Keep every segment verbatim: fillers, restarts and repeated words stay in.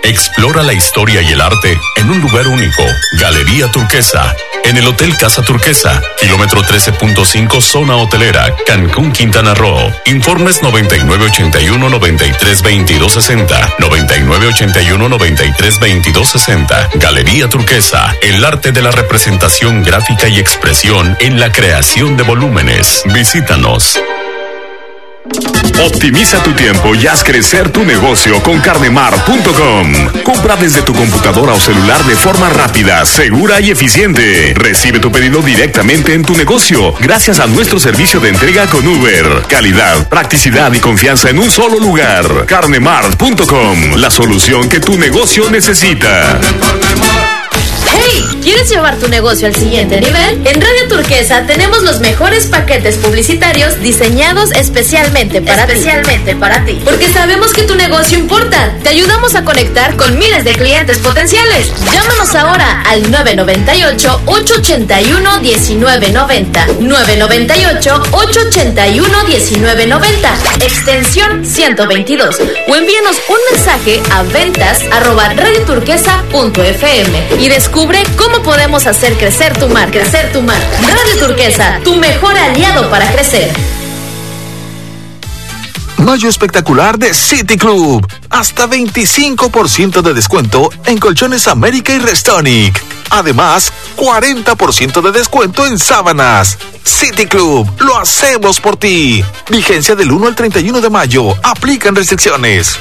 Explora la historia y el arte en un lugar único. Galería Turquesa, en el Hotel Casa Turquesa, kilómetro trece punto cinco, zona hotelera, Cancún, Quintana Roo. Informes noventa y nueve ochenta y uno noventa y tres veintidós sesenta, noventa y nueve ochenta y uno noventa y tres veintidós sesenta. Galería Turquesa, el arte de la representación gráfica y expresión en la creación de volúmenes. Visítanos. Optimiza tu tiempo y haz crecer tu negocio con carnemart punto com. Compra desde tu computadora o celular de forma rápida, segura y eficiente. Recibe tu pedido directamente en tu negocio gracias a nuestro servicio de entrega con Uber. Calidad, practicidad y confianza en un solo lugar. carnemart punto com, la solución que tu negocio necesita. ¡Hey! ¿Quieres llevar tu negocio al siguiente nivel? En Radio Turquesa tenemos los mejores paquetes publicitarios diseñados especialmente para especialmente ti. para ti. Porque sabemos que tu negocio importa. Te ayudamos a conectar con miles de clientes potenciales. Llámanos ahora al nueve nueve ocho, ocho ocho uno, uno nueve nueve cero. nueve nueve ocho, ocho ocho uno, uno nueve nueve cero. Extensión ciento veintidós. O envíanos un mensaje a ventas arroba radioturquesa punto f m y descubre cómo podemos hacer crecer tu marca. Crecer tu marca. Radio Turquesa, tu mejor aliado para crecer. Mayo espectacular de City Club. Hasta veinticinco por ciento de descuento en colchones América y Restonic. Además, cuarenta por ciento de descuento en sábanas. City Club, lo hacemos por ti. Vigencia del uno al treinta y uno de mayo. Aplican restricciones.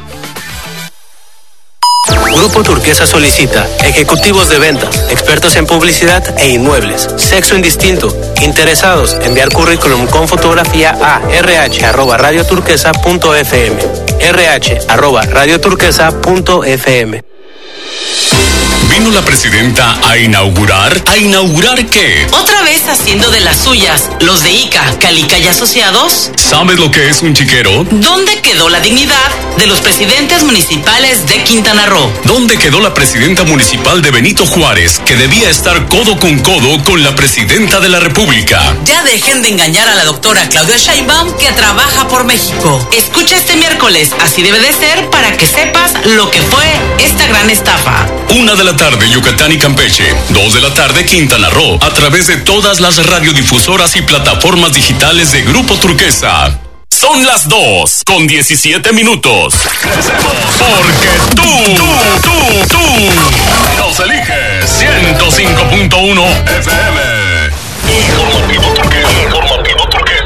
Grupo Turquesa solicita ejecutivos de ventas, expertos en publicidad e inmuebles, sexo indistinto, interesados, enviar currículum con fotografía a rh arroba radioturquesa punto f m, rh arroba radioturquesa punto f m. ¿Vino la presidenta a inaugurar? ¿A inaugurar qué? ¿Otra vez haciendo de las suyas los de ICA, Calica y Asociados? ¿Sabes lo que es un chiquero? ¿Dónde quedó la dignidad de los presidentes municipales de Quintana Roo? ¿Dónde quedó la presidenta municipal de Benito Juárez, que debía estar codo con codo con la presidenta de la República? Ya dejen de engañar a la doctora Claudia Sheinbaum, que trabaja por México. Escucha este miércoles, así debe de ser, para que sepas lo que fue esta gran estafa. Una de la tarde, Yucatán y Campeche. Dos de la tarde, Quintana Roo. A través de todas las radiodifusoras y plataformas digitales de Grupo Turquesa. Son las dos con diecisiete minutos. Crecemos porque tú, tú, tú, tú nos eliges. ciento cinco punto uno F M. Informativo Turquesa. Informativo Turquesa.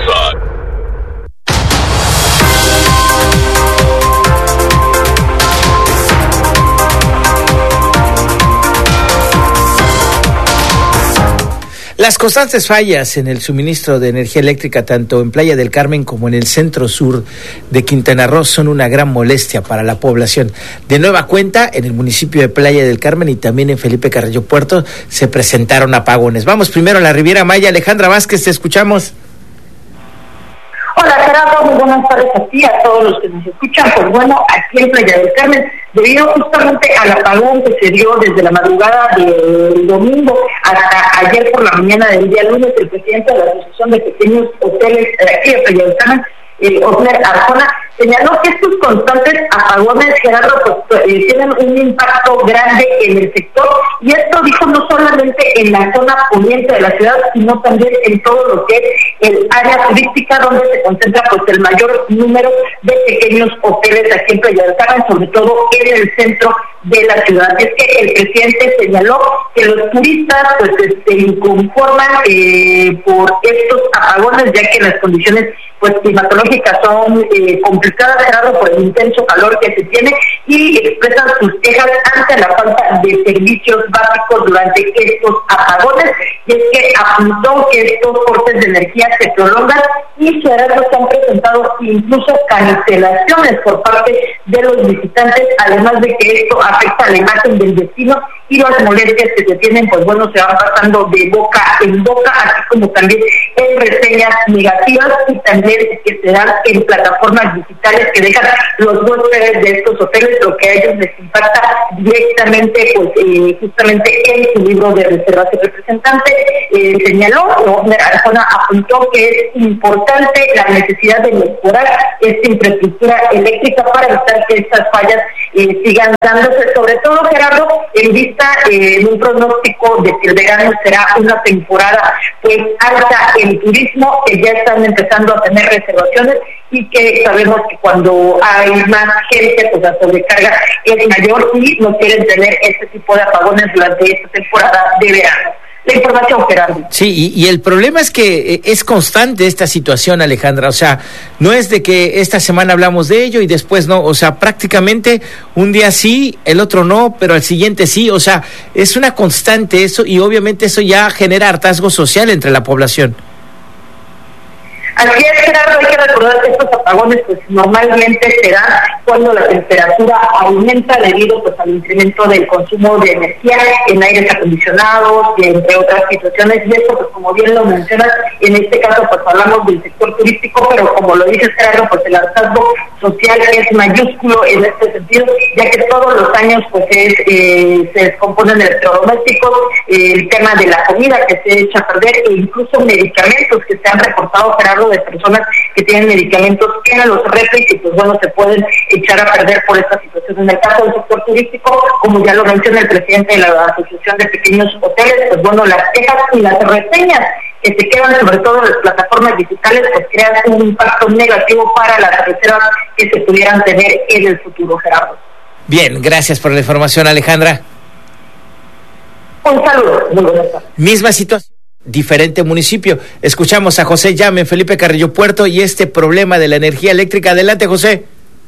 Las constantes fallas en el suministro de energía eléctrica, tanto en Playa del Carmen como en el centro sur de Quintana Roo, son una gran molestia para la población. De nueva cuenta, en el municipio de Playa del Carmen y también en Felipe Carrillo Puerto se presentaron apagones. Vamos primero a la Riviera Maya. Alejandra Vázquez, te escuchamos. Hola Gerardo, muy buenas tardes a ti, a todos los que nos escuchan. Pues bueno, aquí en Playa del Carmen, debido justamente al apagón que se dio desde la madrugada del domingo hasta ayer por la mañana del día lunes, el presidente de la Asociación de Pequeños Hoteles de aquí de Playa del Carmen, el Osmer Arjona, señaló que estos constantes apagones, Gerardo, pues, eh, tienen un impacto grande en el sector, y esto dijo no solamente en la zona poniente de la ciudad, sino también en todo lo que es el área turística, donde se concentra pues el mayor número de pequeños hoteles aquí en Playa del Carmen, sobre todo en el centro de la ciudad. Es que el presidente señaló que los turistas pues se inconforman eh, por estos apagones, ya que las condiciones pues climatológicas son eh, complicadas, Gerardo, por el intenso calor que se tiene, y expresan sus quejas ante la falta de servicios básicos durante estos apagones. Y es que apuntó que estos cortes de energía se prolongan y se han presentado incluso cancelaciones por parte de los visitantes, además de que esto afecta la imagen del vecino y las molestias que se tienen, pues bueno, se van pasando de boca en boca, así como también en reseñas negativas y también que se dan en plataformas digitales que dejan los huéspedes de estos hoteles, lo que a ellos les impacta directamente, pues eh, justamente en su libro de reservas. El representante eh, señaló, Osmer Arjona apuntó que es importante la necesidad de mejorar esta infraestructura eléctrica para evitar que estas fallas eh, sigan dándose, sobre todo, Gerardo, en vista eh, en un pronóstico de que el verano será una temporada pues alta en turismo, que ya están empezando a tener reservaciones y que sabemos que cuando hay más gente, pues la sobrecarga es mayor y no quieren tener este tipo de apagones durante esta temporada de verano. La información, Gerardo. Sí, y, y el problema es que es constante esta situación, Alejandra. O sea, no es de que esta semana hablamos de ello y después no. O sea, prácticamente un día sí, el otro no, pero al siguiente sí. O sea, es una constante eso y obviamente eso ya genera hartazgo social entre la población. Así es, Gerardo, hay que recordar que estos apagones pues normalmente se dan cuando la temperatura aumenta debido pues al incremento del consumo de energía en aires acondicionados y entre otras situaciones, y esto pues como bien lo mencionas, en este caso pues hablamos del sector turístico, pero como lo dices, Gerardo, pues el hartazgo social es mayúsculo en este sentido, ya que todos los años pues es, eh, se descomponen electrodomésticos, eh, el tema de la comida que se echa a perder e incluso medicamentos que se han reportado, Gerardo, de personas que tienen medicamentos en los refris y pues bueno, se pueden echar a perder por esta situación. En el caso del sector turístico, como ya lo menciona el presidente de la Asociación de Pequeños Hoteles, pues bueno, las quejas y las reseñas que se quedan sobre todo en las plataformas digitales pues crean un impacto negativo para las reservas que se pudieran tener en el futuro, Gerardo. Bien, gracias por la información, Alejandra. Un saludo, muy buenas tardes. Misma situación, diferente municipio. Escuchamos a José Llame, Felipe Carrillo Puerto, y este problema de la energía eléctrica. Adelante, José.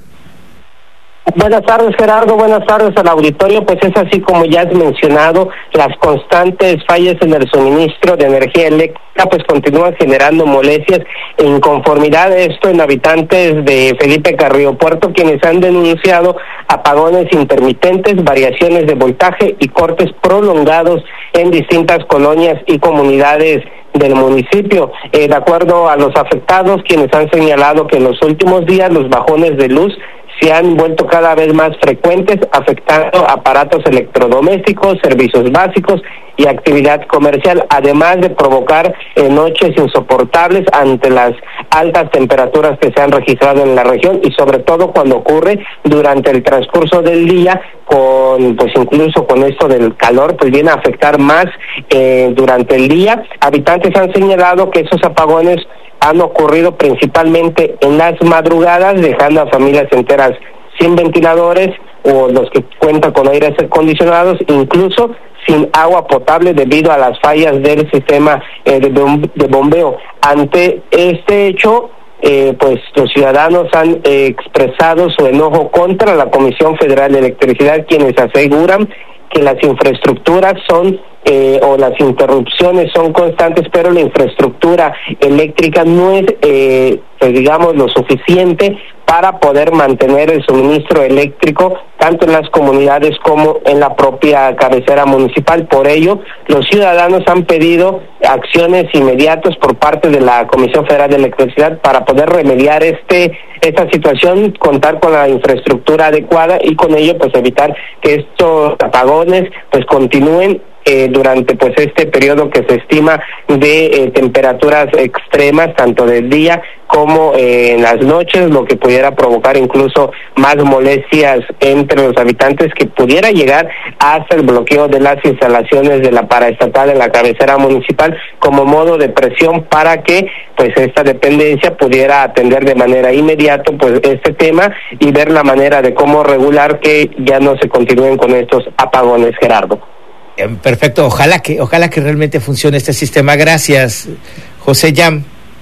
Buenas tardes, Gerardo, buenas tardes al auditorio. Pues es así como ya has mencionado, las constantes fallas en el suministro de energía eléctrica pues continúan generando molestias e inconformidad, esto en habitantes de Felipe Carrillo Puerto, quienes han denunciado apagones intermitentes, variaciones de voltaje y cortes prolongados en distintas colonias y comunidades del municipio. Eh, de acuerdo a los afectados, quienes han señalado que en los últimos días los bajones de luz se han vuelto cada vez más frecuentes, afectando aparatos electrodomésticos, servicios básicos y actividad comercial, además de provocar eh, noches insoportables ante las altas temperaturas que se han registrado en la región y sobre todo cuando ocurre durante el transcurso del día, con pues incluso con esto del calor, pues viene a afectar más eh, durante el día. Habitantes han señalado que esos apagones han ocurrido principalmente en las madrugadas, dejando a familias enteras sin ventiladores o los que cuentan con aires acondicionados, incluso sin agua potable debido a las fallas del sistema eh, de, bom- de bombeo. Ante este hecho, eh, pues los ciudadanos han eh, expresado su enojo contra la Comisión Federal de Electricidad, quienes aseguran que las infraestructuras son eh, o las interrupciones son constantes, pero la infraestructura eléctrica no es, eh, pues digamos, lo suficiente para poder mantener el suministro eléctrico tanto en las comunidades como en la propia cabecera municipal. Por ello, los ciudadanos han pedido acciones inmediatas por parte de la Comisión Federal de Electricidad para poder remediar este esta situación, contar con la infraestructura adecuada y con ello pues evitar que estos apagones pues continúen Eh, durante pues este periodo que se estima de eh, temperaturas extremas tanto del día como eh, en las noches, lo que pudiera provocar incluso más molestias entre los habitantes, que pudiera llegar hasta el bloqueo de las instalaciones de la paraestatal en la cabecera municipal como modo de presión para que pues esta dependencia pudiera atender de manera inmediata pues este tema y ver la manera de cómo regular que ya no se continúen con estos apagones, Gerardo. Perfecto, ojalá que ojalá que realmente funcione este sistema. Gracias, José Yam.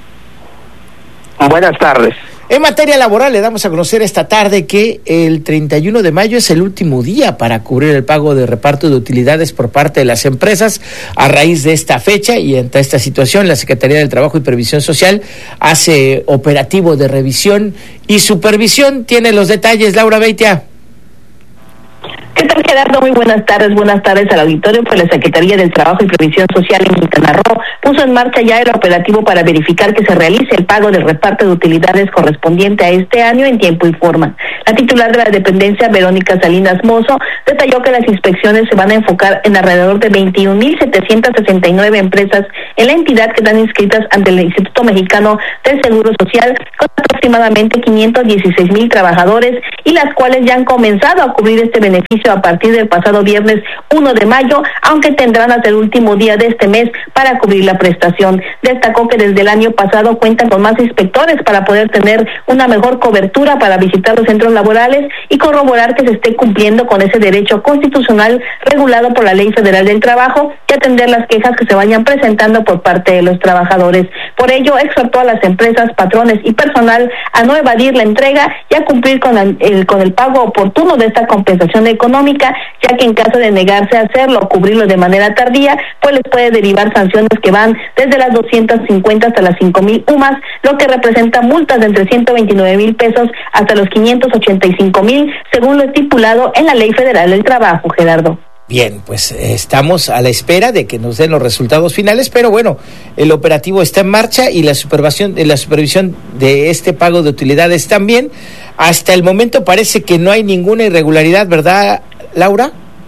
Buenas tardes. En materia laboral, le damos a conocer esta tarde que el treinta y uno de mayo es el último día para cubrir el pago de reparto de utilidades por parte de las empresas. A raíz de esta fecha y ante esta situación, la Secretaría del Trabajo y Previsión Social hace operativo de revisión y supervisión. Tiene los detalles, Laura Beitia. ¿Qué tal, Gerardo, muy buenas tardes. Buenas tardes al auditorio. Pues la Secretaría del Trabajo y Previsión Social en Quintana Roo puso en marcha ya el operativo para verificar que se realice el pago del reparto de utilidades correspondiente a este año en tiempo y forma. La titular de la dependencia, Verónica Salinas Mozo, detalló que las inspecciones se van a enfocar en alrededor de veintiún mil setecientos sesenta y nueve empresas en la entidad que están inscritas ante el Instituto Mexicano del Seguro Social, con aproximadamente quinientos dieciséis mil trabajadores, y las cuales ya han comenzado a cubrir este beneficio a partir del pasado viernes primero de mayo, aunque tendrán hasta el último día de este mes para cubrir la prestación. Destacó que desde el año pasado cuentan con más inspectores para poder tener una mejor cobertura para visitar los centros laborales y corroborar que se esté cumpliendo con ese derecho constitucional regulado por la Ley Federal del Trabajo y atender las quejas que se vayan presentando por parte de los trabajadores. Por ello, exhortó a las empresas, patrones y personal a no evadir la entrega y a cumplir con el, con el pago oportuno de esta compensación económica, ya que en caso de negarse a hacerlo o cubrirlo de manera tardía, pues les puede derivar sanciones que van desde las doscientas cincuenta hasta las cinco mil U M A S, lo que representa multas de entre ciento veintinueve mil pesos hasta los quinientos ochenta y cinco mil, según lo estipulado en la Ley Federal del Trabajo, Gerardo. Bien, pues estamos a la espera de que nos den los resultados finales, pero bueno, el operativo está en marcha y la supervisión, la supervisión de este pago de utilidades también. Hasta el momento parece que no hay ninguna irregularidad, ¿verdad, Laura?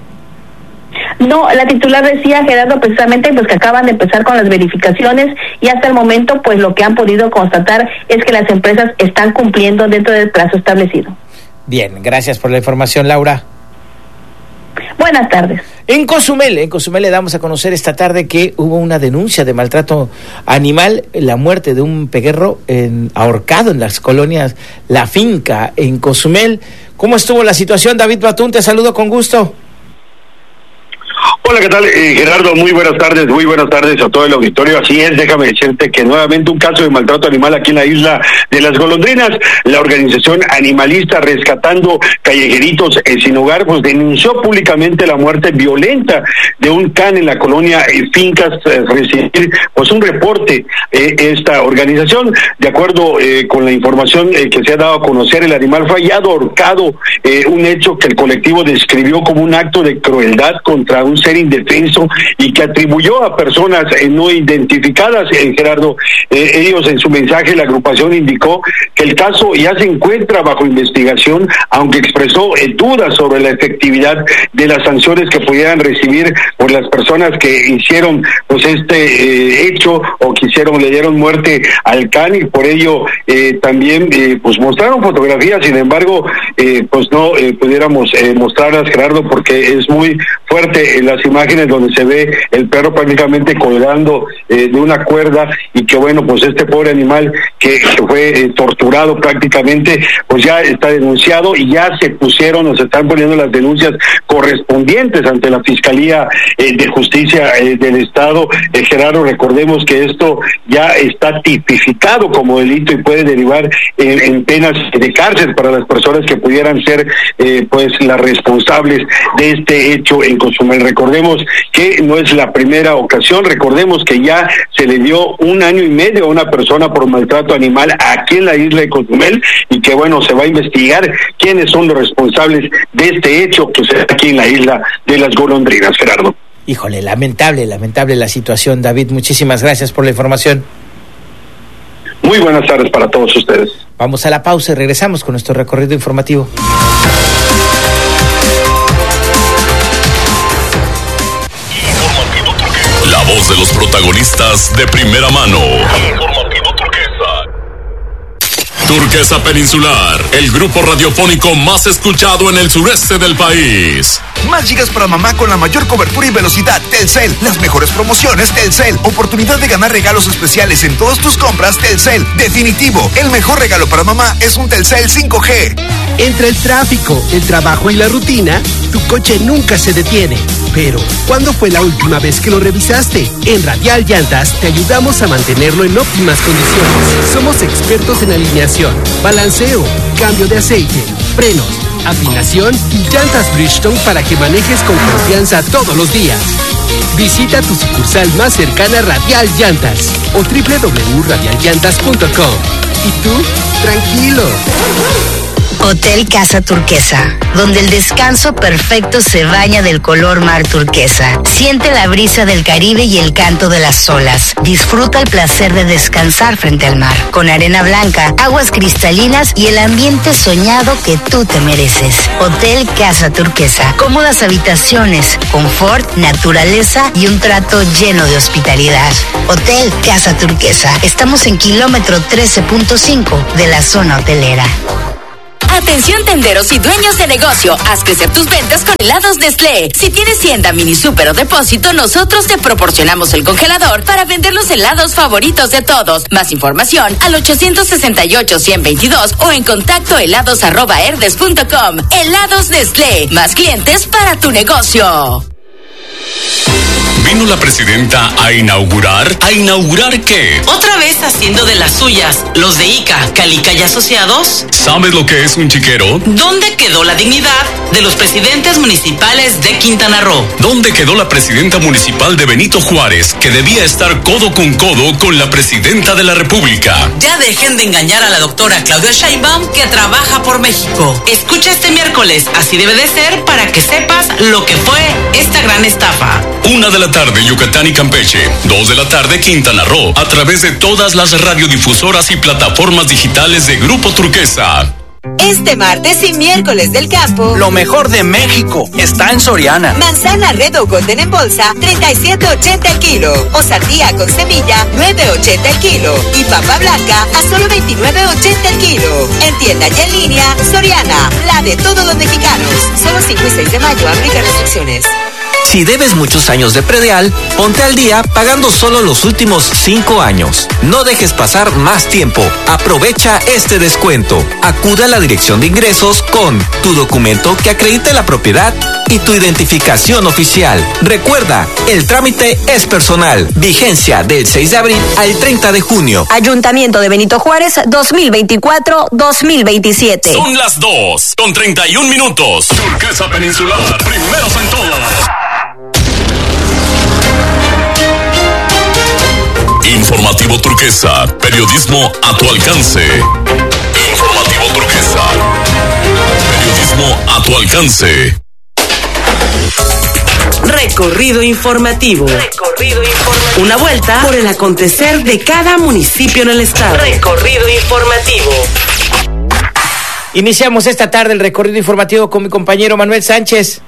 No, la titular decía, Gerardo, precisamente pues que acaban de empezar con las verificaciones y hasta el momento pues lo que han podido constatar es que las empresas están cumpliendo dentro del plazo establecido. Bien, gracias por la información, Laura. Buenas tardes. En Cozumel, en Cozumel le damos a conocer esta tarde que hubo una denuncia de maltrato animal, la muerte de un pequerro en, ahorcado en las colonias La Finca, en Cozumel. ¿Cómo estuvo la situación? David Batún, te saludo con gusto. Hola, ¿qué tal, eh, Gerardo? Muy buenas tardes, muy buenas tardes a todo el auditorio. Así es, déjame decirte que nuevamente un caso de maltrato animal aquí en la isla de las Golondrinas. La organización animalista Rescatando Callejeritos eh, Sin Hogar pues denunció públicamente la muerte violenta de un can en la colonia eh, Fincas, eh, recibir pues un reporte eh, esta organización. De acuerdo eh, con la información eh, que se ha dado a conocer, el animal fue hallado ahorcado, eh, un hecho que el colectivo describió como un acto de crueldad contra un ser indefenso y que atribuyó a personas eh, no identificadas. eh, Gerardo, eh, ellos en su mensaje, la agrupación indicó que el caso ya se encuentra bajo investigación, aunque expresó eh, dudas sobre la efectividad de las sanciones que pudieran recibir por las personas que hicieron pues este eh, hecho o que hicieron, le dieron muerte al can, y por ello eh, también eh, pues mostraron fotografías. Sin embargo eh, pues no eh, pudiéramos eh, mostrarlas, Gerardo, porque es muy fuerte en las imágenes donde se ve el perro prácticamente colgando eh, de una cuerda, y que bueno, pues este pobre animal que, que fue eh, torturado prácticamente, pues ya está denunciado y ya se pusieron o se están poniendo las denuncias correspondientes ante la Fiscalía eh, de Justicia eh, del Estado. Eh, Gerardo, recordemos que esto ya está tipificado como delito y puede derivar en, en penas de cárcel para las personas que pudieran ser eh, pues las responsables de este hecho en Cozumel. Recordemos que no es la primera ocasión, recordemos que ya se le dio un año y medio a una persona por maltrato animal aquí en la isla de Cozumel, y que bueno, se va a investigar quiénes son los responsables de este hecho que se da aquí en la isla de las Golondrinas, Gerardo. Híjole, lamentable, lamentable la situación, David. Muchísimas gracias por la información. Muy buenas tardes para todos ustedes. Vamos a la pausa y regresamos con nuestro recorrido informativo. La voz de los protagonistas de primera mano. Informativo Turquesa. Turquesa Peninsular, el grupo radiofónico más escuchado en el sureste del país. Más gigas para mamá con la mayor cobertura y velocidad. Telcel, las mejores promociones Telcel. Oportunidad de ganar regalos especiales en todas tus compras Telcel. Definitivo, el mejor regalo para mamá es un Telcel cinco G. Entre el tráfico, el trabajo y la rutina, tu coche nunca se detiene. Pero, ¿cuándo fue la última vez que lo revisaste? En Radial Llantas te ayudamos a mantenerlo en óptimas condiciones. Somos expertos en alineación, balanceo, cambio de aceite, frenos, afinación y llantas Bridgestone para que manejes con confianza todos los días. Visita tu sucursal más cercana Radial Llantas o doble u doble u doble u punto radial llantas punto com. ¿Y tú? Tranquilo. Hotel Casa Turquesa, donde el descanso perfecto se baña del color mar turquesa. Siente la brisa del Caribe y el canto de las olas. Disfruta el placer de descansar frente al mar, con arena blanca, aguas cristalinas y el ambiente soñado que tú te mereces. Hotel Casa Turquesa. Cómodas habitaciones, confort, naturaleza y un trato lleno de hospitalidad. Hotel Casa Turquesa. Estamos en kilómetro trece punto cinco de la zona hotelera. Atención tenderos y dueños de negocio, haz crecer tus ventas con helados Nestlé. Si tienes tienda, mini super o depósito, nosotros te proporcionamos el congelador para vender los helados favoritos de todos. Más información al ochocientos sesenta y ocho, ciento veintidós o en contacto helados arroba herdes punto com. Helados Nestlé, más clientes para tu negocio. ¿Vino la presidenta a inaugurar? ¿A inaugurar qué? ¿Otra vez haciendo de las suyas los de ICA, Calica y Asociados? ¿Sabes lo que es un chiquero? ¿Dónde quedó la dignidad de los presidentes municipales de Quintana Roo? ¿Dónde quedó la presidenta municipal de Benito Juárez, que debía estar codo con codo con la presidenta de la República? Ya dejen de engañar a la doctora Claudia Sheinbaum, que trabaja por México. Escucha este miércoles, así debe de ser, para que sepas lo que fue esta gran estafa. Una de la tarde Yucatán y Campeche, dos de la tarde Quintana Roo, a través de todas las radiodifusoras y plataformas digitales de Grupo Turquesa. Este martes y miércoles del campo, lo mejor de México está en Soriana. Manzana Red o Golden en bolsa, treinta y siete ochenta el kilo. O sandía con semilla, nueve ochenta el kilo. Y papa blanca a solo veintinueve ochenta el kilo. En tienda y en línea, Soriana, la de todos los mexicanos. Solo cinco y seis de mayo, aplica restricciones. Si debes muchos años de predial, ponte al día pagando solo los últimos cinco años. No dejes pasar más tiempo. Aprovecha este descuento. Acude a la dirección de ingresos con tu documento que acredite la propiedad y tu identificación oficial. Recuerda, el trámite es personal. Vigencia del seis de abril al treinta de junio. Ayuntamiento de Benito Juárez, dos mil veinticuatro a dos mil veintisiete. Son las dos con treinta y un minutos. Turquesa Peninsular, primeros en todo. Informativo Turquesa, periodismo a tu alcance. Informativo Turquesa, periodismo a tu alcance. Recorrido informativo. Recorrido informativo. Una vuelta por el acontecer de cada municipio en el estado. Recorrido informativo. Iniciamos esta tarde el recorrido informativo con mi compañero Manuel Sánchez.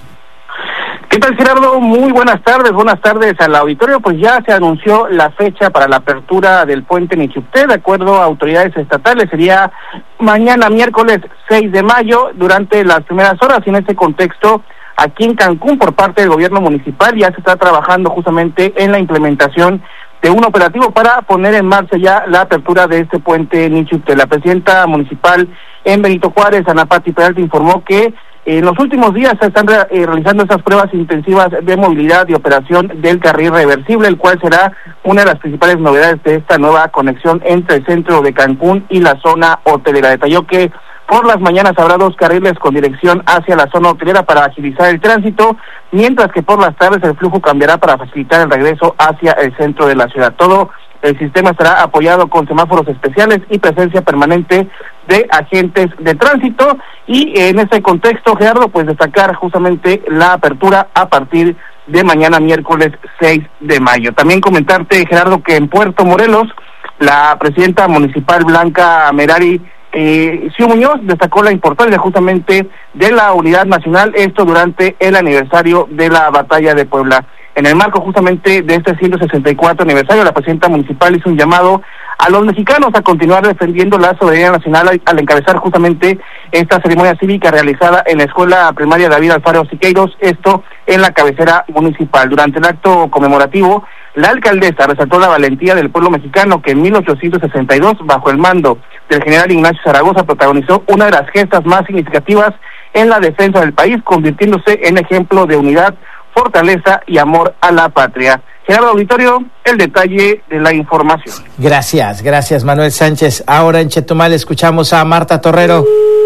¿Qué tal, Gerardo? Muy buenas tardes, buenas tardes al auditorio. Pues ya se anunció la fecha para la apertura del puente Nichupté. De acuerdo a autoridades estatales, sería mañana miércoles seis de mayo durante las primeras horas. Y en este contexto, aquí en Cancún, por parte del gobierno municipal, ya se está trabajando justamente en la implementación de un operativo para poner en marcha ya la apertura de este puente Nichupté. La presidenta municipal en Benito Juárez, Ana Pati Peralta, informó que en los últimos días se están re eh, realizando esas pruebas intensivas de movilidad y operación del carril reversible, el cual será una de las principales novedades de esta nueva conexión entre el centro de Cancún y la zona hotelera. Detalló que por las mañanas habrá dos carriles con dirección hacia la zona hotelera para agilizar el tránsito, mientras que por las tardes el flujo cambiará para facilitar el regreso hacia el centro de la ciudad. Todo el sistema estará apoyado con semáforos especiales y presencia permanente de agentes de tránsito. Y en ese contexto, Gerardo, pues destacar justamente la apertura a partir de mañana miércoles seis de mayo. También comentarte, Gerardo, que en Puerto Morelos, la presidenta municipal Blanca Merari eh, Xiu Muñoz destacó la importancia justamente de la unidad nacional, esto durante el aniversario de la Batalla de Puebla. En el marco justamente de este ciento sesenta y cuatro aniversario, la presidenta municipal hizo un llamado a los mexicanos a continuar defendiendo la soberanía nacional al, al encabezar justamente esta ceremonia cívica realizada en la escuela primaria David Alfaro Siqueiros, esto en la cabecera municipal. Durante el acto conmemorativo, la alcaldesa resaltó la valentía del pueblo mexicano que en mil ochocientos sesenta y dos, bajo el mando del general Ignacio Zaragoza, protagonizó una de las gestas más significativas en la defensa del país, convirtiéndose en ejemplo de unidad, fortaleza y amor a la patria. Gerardo Auditorio, el detalle de la información. Gracias, gracias Manuel Sánchez. Ahora en Chetumal escuchamos a Marta Torrero.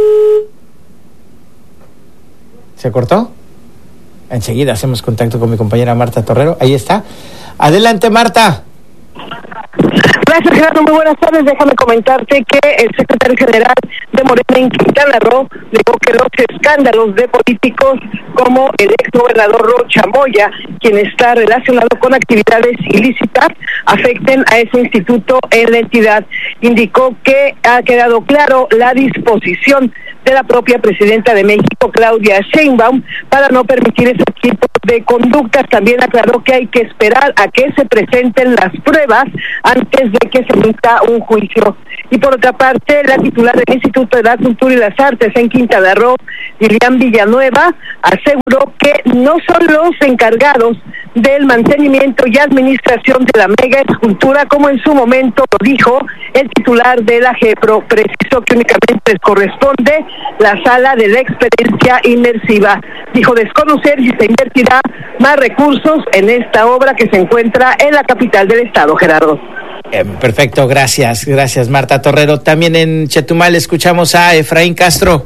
¿Se cortó? Enseguida hacemos contacto con mi compañera Marta Torrero. Ahí está. Adelante, Marta. Gracias, Gerardo. Muy buenas tardes. Déjame comentarte que el secretario general de Morena en Quintana Roo negó que los escándalos de políticos como el ex gobernador Rocha Moya, quien está relacionado con actividades ilícitas, afecten a ese instituto en la entidad. Indicó que ha quedado claro la disposición de la propia presidenta de México, Claudia Sheinbaum, para no permitir ese tipo de conductas. También aclaró que hay que esperar a que se presenten las pruebas antes de que se emita un juicio. Y por otra parte, la titular del Instituto de la Cultura y las Artes en Quintana Roo, Lilian Villanueva, aseguró que no son los encargados del mantenimiento y administración de la mega escultura, como en su momento lo dijo el titular de la GEPRO. Precisó que únicamente les corresponde la sala de la experiencia inmersiva. Dijo desconocer si se invertirá más recursos en esta obra que se encuentra en la capital del estado, Gerardo. Eh, perfecto, gracias, gracias Marta Torrero. También en Chetumal escuchamos a Efraín Castro.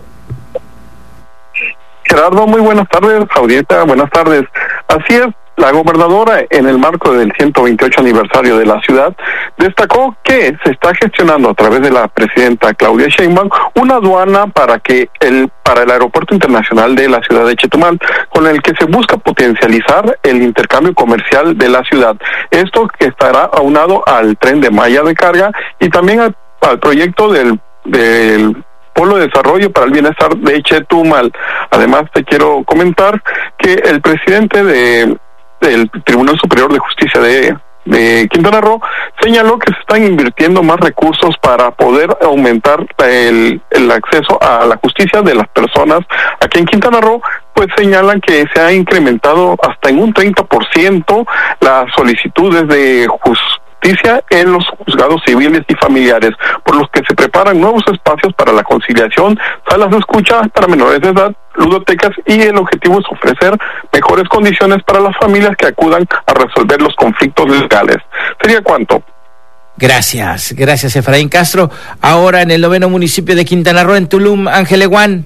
Gerardo, muy buenas tardes, audiencia, buenas tardes. Así es, la gobernadora, en el marco del ciento veintiocho aniversario de la ciudad, destacó que se está gestionando a través de la presidenta Claudia Sheinbaum una aduana para que el para el aeropuerto internacional de la ciudad de Chetumal, con el que se busca potencializar el intercambio comercial de la ciudad. Esto que estará aunado al tren de malla de carga y también al, al proyecto del del Polo de Desarrollo para el Bienestar de Chetumal. Además, te quiero comentar que el presidente de del Tribunal Superior de Justicia de, de Quintana Roo señaló que se están invirtiendo más recursos para poder aumentar el, el acceso a la justicia de las personas aquí en Quintana Roo. Pues señalan que se ha incrementado hasta en un treinta por ciento las solicitudes de justicia en los juzgados civiles y familiares, por los que se preparan nuevos espacios para la conciliación, salas de escucha para menores de edad, ludotecas, y el objetivo es ofrecer mejores condiciones para las familias que acudan a resolver los conflictos legales. ¿Sería cuánto? Gracias, gracias Efraín Castro. Ahora en el noveno municipio de Quintana Roo, en Tulum, Ángel Eguán.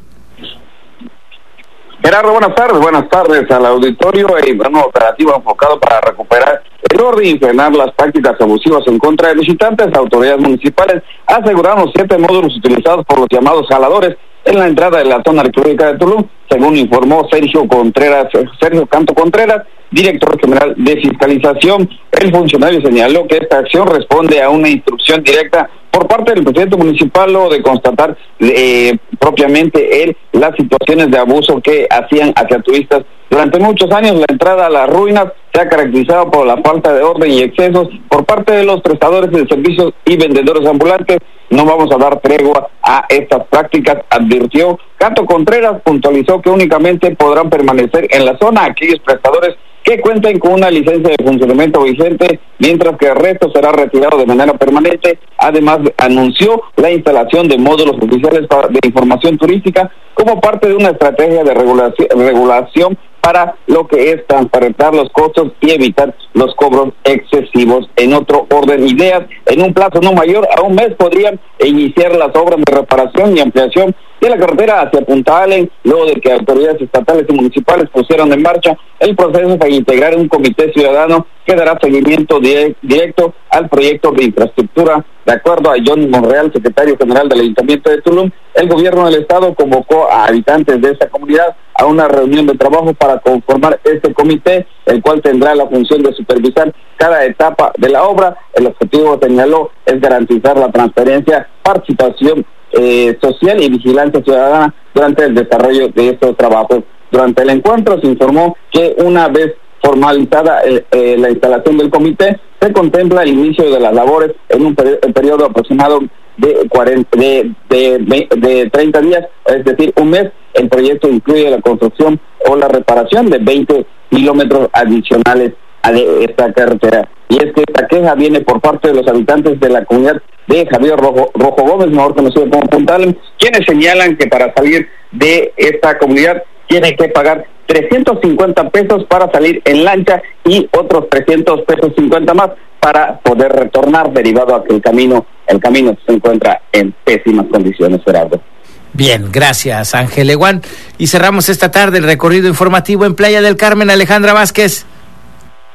Gerardo, buenas tardes, buenas tardes al auditorio. Y un operativo enfocado para recuperar el orden y frenar las prácticas abusivas en contra de visitantes. Autoridades municipales aseguraron los siete módulos utilizados por los llamados jaladores en la entrada de la zona arqueológica de Tulum, según informó Sergio Contreras, Sergio Canto Contreras, director general de fiscalización. El funcionario señaló que esta acción responde a una instrucción directa por parte del presidente municipal, o de constatar eh, propiamente él las situaciones de abuso que hacían hacia turistas. Durante muchos años la entrada a las ruinas se ha caracterizado por la falta de orden y excesos por parte de los prestadores de servicios y vendedores ambulantes. No vamos a dar tregua a estas prácticas, advirtió. Canto Contreras puntualizó que únicamente podrán permanecer en la zona aquellos prestadores que cuenten con una licencia de funcionamiento vigente, mientras que el resto será retirado de manera permanente. Además, anunció la instalación de módulos oficiales de información turística como parte de una estrategia de regulación, regulación para lo que es transparentar los costos y evitar los cobros excesivos. En otro orden de ideas, en un plazo no mayor a un mes podrían iniciar las obras de reparación y ampliación de la carretera hacia Punta Allen, luego de que autoridades estatales y municipales pusieron en marcha el proceso para integrar un comité ciudadano que dará seguimiento de, directo al proyecto de infraestructura. De acuerdo a John Monreal, secretario general del Ayuntamiento de Tulum, el gobierno del estado convocó a habitantes de esta comunidad a una reunión de trabajo para conformar este comité, el cual tendrá la función de supervisar cada etapa de la obra. El objetivo, señaló, es garantizar la transparencia, participación eh, social y vigilancia ciudadana durante el desarrollo de estos trabajos. Durante el encuentro se informó que una vez formalizada eh, eh, la instalación del comité, se contempla el inicio de las labores en un peri- periodo aproximado de, cuarenta, de, de, de treinta días, es decir, un mes. El proyecto incluye la construcción o la reparación de veinte kilómetros adicionales a de esta carretera. Y es que esta queja viene por parte de los habitantes de la comunidad de Javier Rojo, Rojo Gómez, mejor conocido como Punta Allen, quienes señalan que para salir de esta comunidad tienen que pagar trescientos cincuenta pesos para salir en lancha y otros trescientos pesos cincuenta más para poder retornar, derivado a que el camino el camino se encuentra en pésimas condiciones, Gerardo. Bien, gracias Ángel Eguán. Y cerramos esta tarde el recorrido informativo en Playa del Carmen. Alejandra Vázquez.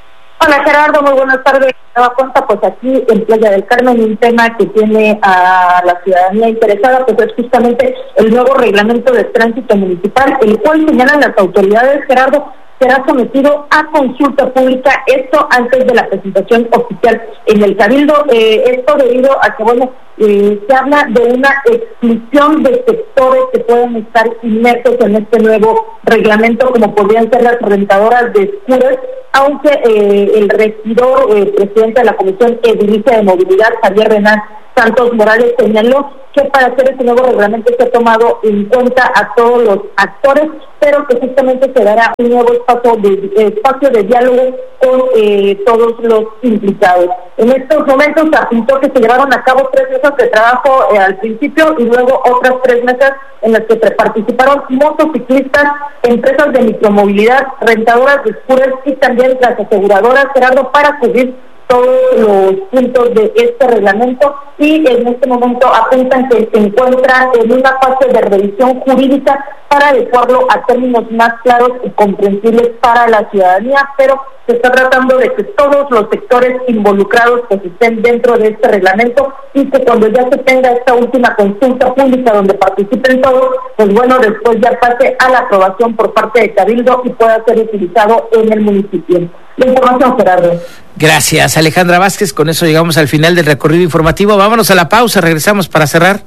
Hola Gerardo, muy buenas tardes. Me daba cuenta, pues aquí en Playa del Carmen, un tema que tiene a la ciudadanía interesada, pues es justamente el nuevo reglamento de tránsito municipal, el cual señalan las autoridades, Gerardo, será sometido a consulta pública, esto antes de la presentación oficial en el Cabildo. Eh, esto debido a que, bueno, eh, se habla de una exclusión de sectores que pueden estar inmersos en este nuevo reglamento, como podrían ser las rentadoras de scooters, aunque eh, el regidor, eh, presidente de la Comisión Edilicia de Movilidad, Javier Renán Santos Morales, señaló que para hacer este nuevo reglamento se ha tomado en cuenta a todos los actores, pero que justamente se dará un nuevo espacio de, espacio de diálogo con eh, todos los implicados. En estos momentos se apuntó que se llevaron a cabo tres mesas de trabajo eh, al principio y luego otras tres mesas en las que participaron motociclistas, empresas de micromovilidad, rentadoras de scooters y también las aseguradoras, Gerardo, para cubrir todos los puntos de este reglamento, y en este momento apuntan que se encuentra en una fase de revisión jurídica para adecuarlo a términos más claros y comprensibles para la ciudadanía, pero se está tratando de que todos los sectores involucrados pues estén dentro de este reglamento, y que cuando ya se tenga esta última consulta pública donde participen todos, pues bueno, después ya pase a la aprobación por parte de Cabildo y pueda ser utilizado en el municipio. La información, Gerardo. Gracias, Alejandra Vázquez. Con eso llegamos al final del recorrido informativo. Vámonos a la pausa, regresamos para cerrar.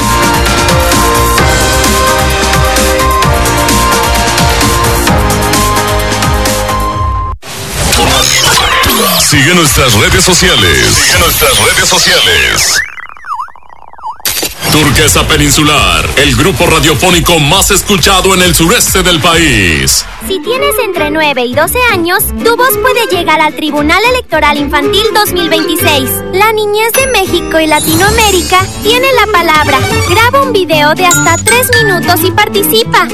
Sigue nuestras redes sociales. Sigue nuestras redes sociales. Turquesa Peninsular, el grupo radiofónico más escuchado en el sureste del país. Si tienes entre nueve y doce años, tu voz puede llegar al Tribunal Electoral Infantil dos mil veintiséis. La niñez de México y Latinoamérica tiene la palabra. Graba un video de hasta tres minutos y participa.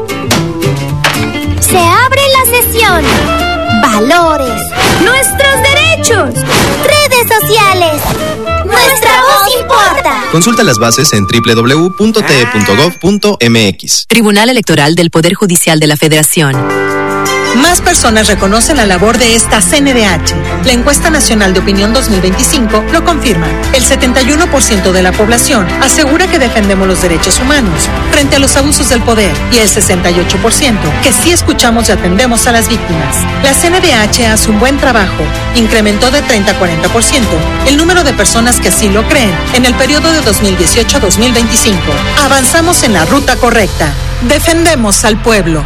Se abre la sesión. Valores. Nuestros derechos. Redes sociales. Nuestra voz importa. Consulta las bases en doble u doble u doble u punto t e punto gov punto m x. Tribunal Electoral del Poder Judicial de la Federación. Más personas reconocen la labor de esta C N D H. La encuesta nacional de opinión dos mil veinticinco lo confirma. El setenta y uno por ciento de la población asegura que defendemos los derechos humanos frente a los abusos del poder, y el sesenta y ocho por ciento que sí escuchamos y atendemos a las víctimas. La C N D H hace un buen trabajo. Incrementó de treinta a cuarenta por ciento el número de personas que así lo creen en el periodo de dos mil dieciocho a dos mil veinticinco. Avanzamos en la ruta correcta. Defendemos al pueblo.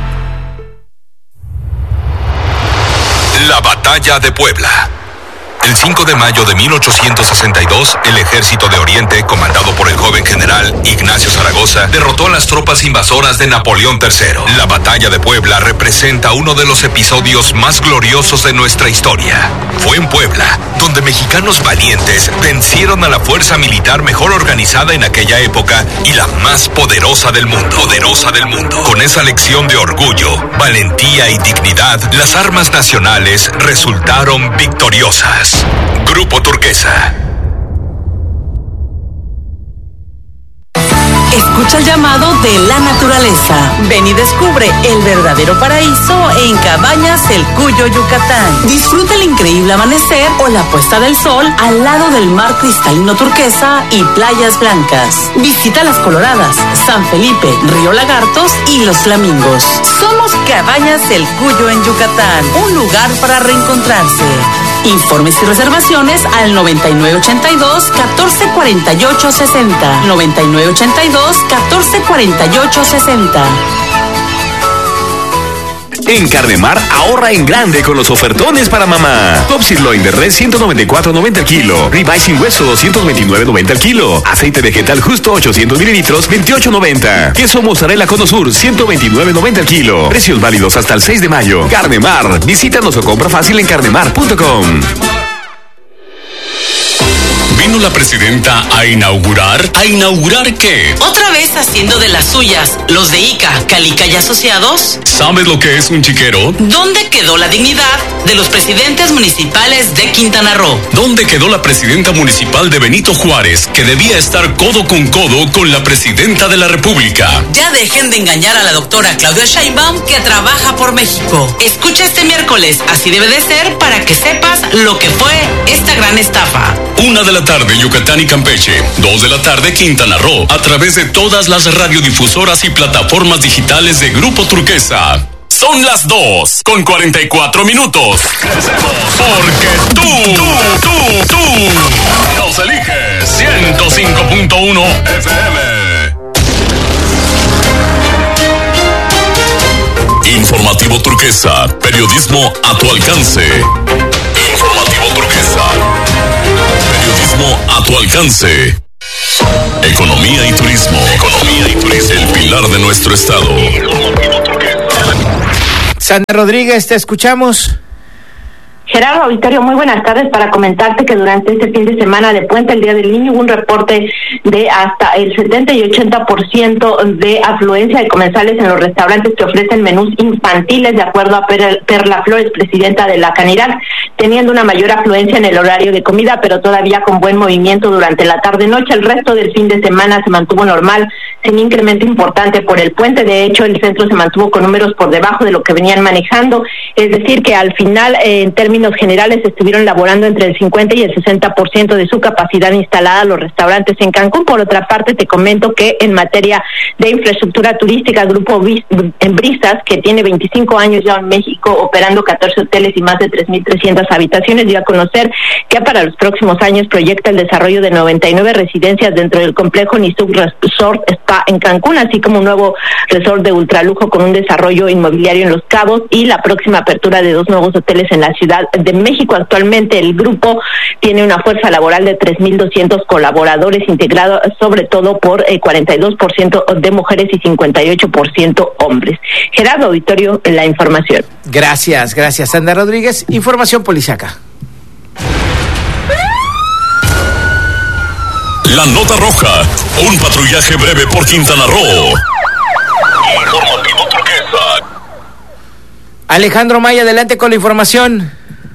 La Batalla de Puebla. El cinco de mayo de mil ochocientos sesenta y dos, el Ejército de Oriente, comandado por el joven general Ignacio Zaragoza, derrotó a las tropas invasoras de Napoleón tercero. La Batalla de Puebla representa uno de los episodios más gloriosos de nuestra historia. Fue en Puebla, donde mexicanos valientes vencieron a la fuerza militar mejor organizada en aquella época y la más poderosa del mundo. Poderosa del mundo. Con esa lección de orgullo, valentía y dignidad, las armas nacionales resultaron victoriosas. Grupo Turquesa. Escucha el llamado de la naturaleza. Ven y descubre el verdadero paraíso en Cabañas El Cuyo, Yucatán. Disfruta el increíble amanecer o la puesta del sol al lado del mar cristalino turquesa y playas blancas. Visita Las Coloradas, San Felipe, Río Lagartos y Los Flamingos. Somos Cabañas El Cuyo en Yucatán, un lugar para reencontrarse. Informes y reservaciones al noventa y nueve ochenta y dos, catorce cuarenta y ocho sesenta. noventa y nueve ochenta y dos, catorce cuarenta y ocho sesenta. En Carnemar, ahorra en grande con los ofertones para mamá. Top sirloin de res ciento noventa y cuatro noventa el kilo. Ribeye sin hueso doscientos veintinueve noventa el kilo. Aceite vegetal justo ochocientos mililitros veintiocho noventa. Queso mozzarella Cono Sur ciento veintinueve noventa el kilo. Precios válidos hasta el seis de mayo. Carnemar. Visítanos o compra fácil en carnemar punto com. ¿Vino la presidenta a inaugurar? ¿A inaugurar qué? ¿Otra vez haciendo de las suyas los de I C A, Calica y Asociados? ¿Sabes lo que es un chiquero? ¿Dónde quedó la dignidad de los presidentes municipales de Quintana Roo? ¿Dónde quedó la presidenta municipal de Benito Juárez, que debía estar codo con codo con la presidenta de la República? Ya dejen de engañar a la doctora Claudia Sheinbaum, que trabaja por México. Escucha este miércoles, así debe de ser, para que sepas lo que fue esta gran estafa. Una de la tarde Yucatán y Campeche, dos de la tarde Quintana Roo, a través de todas las radiodifusoras y plataformas digitales de Grupo Turquesa. Son las dos con cuarenta y cuatro minutos. Porque tú, tú, tú, tú nos eliges ciento cinco punto uno F M. Informativo Turquesa, periodismo a tu alcance. Informativo Turquesa, periodismo a tu alcance. Economía y turismo. Economía y turismo. El pilar de nuestro estado. Sandra Rodríguez, te escuchamos. Gerardo Auditorio, muy buenas tardes, para comentarte que durante este fin de semana de Puente, el Día del Niño, hubo un reporte de hasta el setenta y ochenta por ciento de afluencia de comensales en los restaurantes que ofrecen menús infantiles, de acuerdo a Per- Perla Flores, presidenta de la Canirac, teniendo una mayor afluencia en el horario de comida, pero todavía con buen movimiento durante la tarde-noche. El resto del fin de semana se mantuvo normal, sin incremento importante por el puente. De hecho, el centro se mantuvo con números por debajo de lo que venían manejando, es decir, que al final, eh, en términos generales, estuvieron laborando entre el cincuenta y el sesenta por ciento de su capacidad instalada los restaurantes en Cancún. Por otra parte, te comento que en materia de infraestructura turística, el Grupo Brisas, que tiene veinticinco años ya en México, operando catorce hoteles y más de tres mil trescientas habitaciones, dio a conocer que para los próximos años proyecta el desarrollo de noventa y nueve residencias dentro del complejo Nizuc Resort Spa en Cancún, así como un nuevo resort de ultralujo con un desarrollo inmobiliario en Los Cabos y la próxima apertura de dos nuevos hoteles en la Ciudad de México. Actualmente el grupo tiene una fuerza laboral de tres mil doscientos colaboradores, integrados sobre todo por eh, cuarenta y dos por ciento de mujeres y cincuenta y ocho por ciento hombres. Gerardo Auditorio, la información. Gracias, gracias Sandra Rodríguez. Información policiaca. La nota roja, un patrullaje breve por Quintana Roo. Informativo Turquesa. Alejandro Maya, adelante con la información.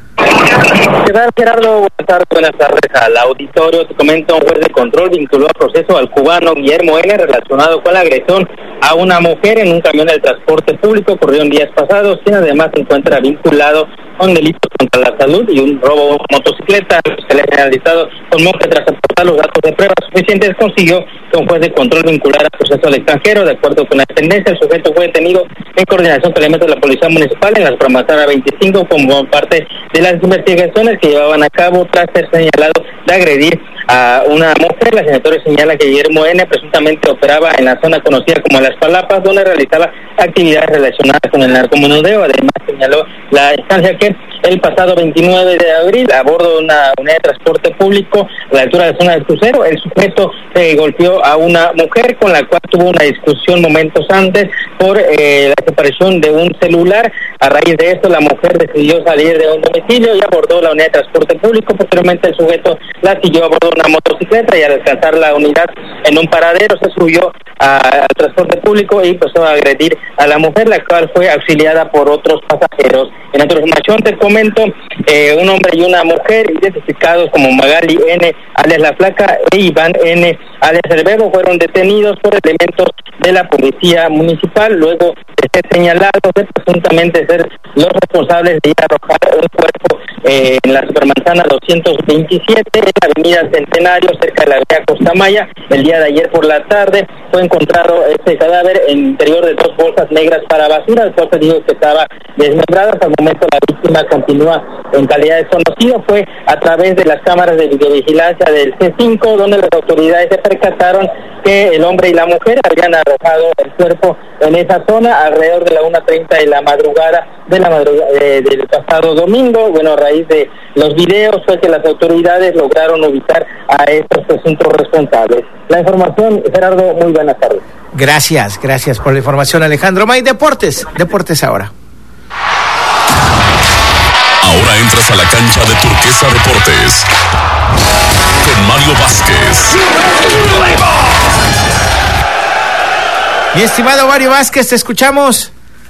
¿Qué tal, Gerardo? Buenas tardes, buenas tardes al auditorio. Te comento, un juez de control vinculó a proceso al cubano Guillermo N. relacionado con la agresión a una mujer en un camión del transporte público, ocurrió en días pasados, quien además se encuentra vinculado con delitos contra la salud y un robo de motocicleta. El fiscal generalizado con Monge, tras aportar los datos de pruebas suficientes, consiguió que un juez de control vinculara a proceso al extranjero. De acuerdo con la tendencia, el sujeto fue detenido en coordinación con elementos de la Policía Municipal en la Supramanzana veinticinco como parte de las investigaciones que llevaban a cabo tras ser señalado de agredir a una mujer. La senatoria señala que Guillermo N. presuntamente operaba en la zona conocida como Las Palapas, donde realizaba actividades relacionadas con el narcomenudeo. Además, señaló la instancia que el pasado veintinueve de abril, a bordo de una unidad de transporte público a la altura de la zona del crucero, el sujeto eh, golpeó a una mujer con la cual tuvo una discusión momentos antes por eh, la desaparición de un celular. A raíz de esto, la mujer decidió salir de un domicilio y abordó la unidad de transporte público. Posteriormente, el sujeto la siguió a bordo de una motocicleta y al alcanzar la unidad en un paradero se subió a, al transporte público y empezó a agredir a la mujer, la cual fue auxiliada por otros pasajeros. En otra información te comento, eh, un hombre y una mujer identificados como Magali N. alias La Flaca e Iván N. alias El Bebo fueron detenidos por elementos de la Policía Municipal luego de ser señalados de presuntamente ser los responsables de ir a arrojar un cuerpo eh, en la Supermanzana doscientos veintisiete en la avenida Centenario, cerca de la avenida Costa Maya. El día de ayer por la tarde fue encontrado este cadáver en el interior de dos bolsas negras para basura, el cual se dijo que estaba desmembrada. Hasta el momento la víctima continúa en calidad de desconocido. Fue a través de las cámaras de videovigilancia del C cinco donde las autoridades se percataron que el hombre y la mujer habían arrojado el cuerpo en esa zona alrededor de la una treinta de la madrugada de la madrugada de, del pasado domingo. Bueno, a raíz de los videos fue que las autoridades lograron ubicar a estos presuntos responsables. La información, Gerardo, muy buenas tardes. Gracias, gracias por la información, Alejandro May. Deportes, deportes ahora. Ahora entras a la cancha de Turquesa Deportes con Mario Vázquez. Mi estimado Mario Vázquez, te escuchamos.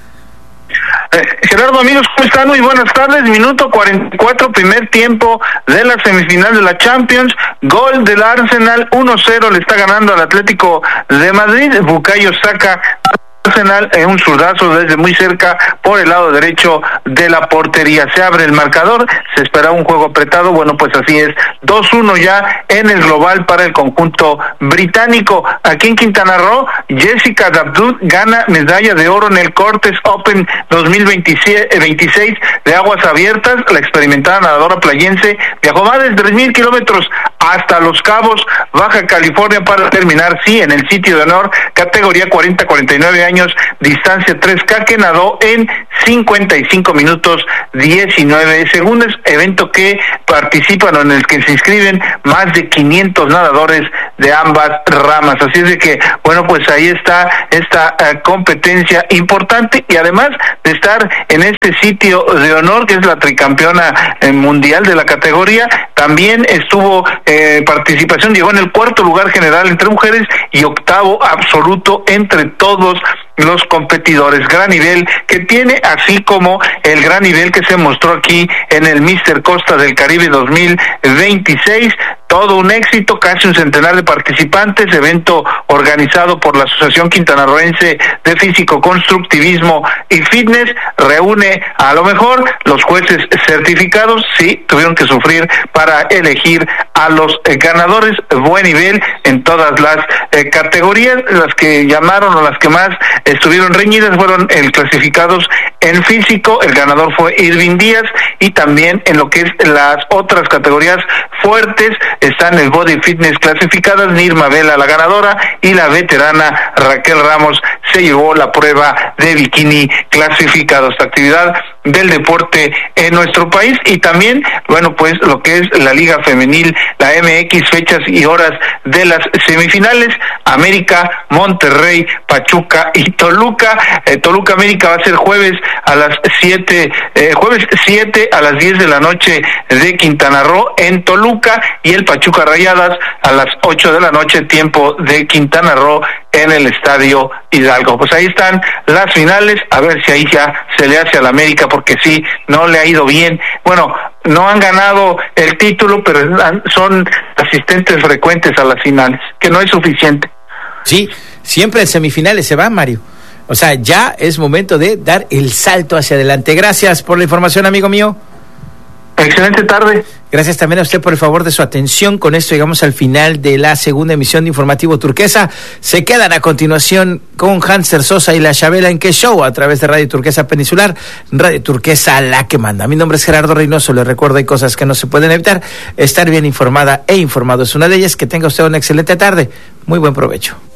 Eh, Gerardo, amigos, ¿cómo están? Muy buenas tardes. Minuto cuarenta y cuatro, primer tiempo de la semifinal de la Champions. Gol del Arsenal, uno cero, le está ganando al Atlético de Madrid. Bukayo Saka. Arsenal en un zurdazo desde muy cerca por el lado derecho de la portería. Se abre el marcador, se esperaba un juego apretado, bueno, pues así es, dos uno ya en el global para el conjunto británico. Aquí en Quintana Roo, Jessica Dabdud gana medalla de oro en el Cortes Open dos mil veintiséis de aguas abiertas. La experimentada nadadora playense viajó más de tres mil kilómetros hasta Los Cabos, Baja California, para terminar, sí, en el sitio de honor, categoría cuarenta a cuarenta y nueve años, distancia tres K, que nadó en cincuenta y cinco minutos diecinueve segundos, evento que participan o en el que se inscriben más de quinientos nadadores de ambas ramas. Así es de que, bueno, pues ahí está esta uh, competencia importante, y además de estar en este sitio de honor, que es la tricampeona eh, mundial de la categoría, también estuvo eh, participación, llegó en el cuarto lugar general entre mujeres y octavo absoluto entre todos los competidores. Gran nivel que tiene, así como el gran nivel que se mostró aquí en el míster Costa del Caribe dos mil veintiséis. Todo un éxito, casi un centenar de participantes, evento organizado por la Asociación Quintanarroense de Físico-Constructivismo y Fitness. Reúne a lo mejor los jueces certificados, sí, tuvieron que sufrir para elegir a los eh, ganadores. Buen nivel en todas las eh, categorías. Las que llamaron o las que más estuvieron reñidas fueron el clasificados en físico, el ganador fue Irving Díaz, y también en lo que es las otras categorías fuertes están el body fitness clasificadas. Nirma Vela, la ganadora, y la veterana Raquel Ramos se llevó la prueba de bikini clasificado. Esta actividad del deporte en nuestro país. Y también, bueno, pues lo que es la Liga Femenil, la M X, fechas y horas de las semifinales: América, Monterrey, Pachuca y Toluca. eh, Toluca América va a ser jueves a las siete, eh, jueves siete a las diez de la noche de Quintana Roo en Toluca, y el Pachuca Rayadas a las ocho de la noche tiempo de Quintana Roo en el Estadio Hidalgo. Pues ahí están las finales, a ver si ahí ya se le hace a la América, porque sí, no le ha ido bien. Bueno, no han ganado el título, pero son asistentes frecuentes a las finales, que no es suficiente. Sí, siempre en semifinales se va, Mario. O sea, ya es momento de dar el salto hacia adelante. Gracias por la información, amigo mío. Excelente tarde. Gracias también a usted por el favor de su atención. Con esto llegamos al final de la segunda emisión de Informativo Turquesa. Se quedan a continuación con Hanser Sosa y La Chabela en Qué Show, a través de Radio Turquesa Peninsular, Radio Turquesa, la que manda. Mi nombre es Gerardo Reynoso. Les recuerdo, hay cosas que no se pueden evitar. Estar bien informada e informado es una de ellas. Que tenga usted una excelente tarde. Muy buen provecho.